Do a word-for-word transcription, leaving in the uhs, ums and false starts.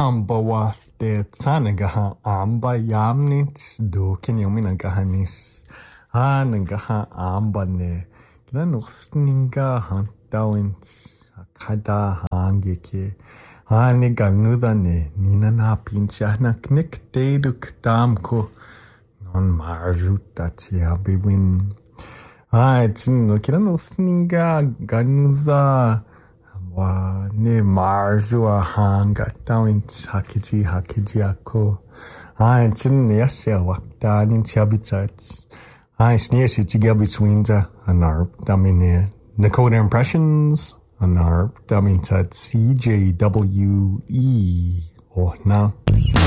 Amba was de tsanigaha amba yamnich do kenyuminagahanis. Hanagaha amba ne. Granusninga hantawins. Kada hangeke. Haniga nudane. Nina na pinchana knik deduk damko. Non marjuta tia bibin. Hai chin granusninga ganuza. Wa ne marjua hanga tawins hakiji hakiji ako. Hai chin yasha wakta nin chabitsats. Hai sneeshi chigabits winza anarp damine. Nakota impressions anarp damitsat C J W E. Oh na.